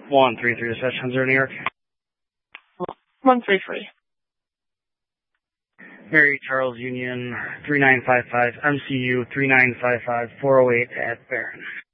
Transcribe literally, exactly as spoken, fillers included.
one three three, dispatch one zero New York. one three three. Mary Charles Union, three nine five five, M C U three nine five five, four oh eight at Barron.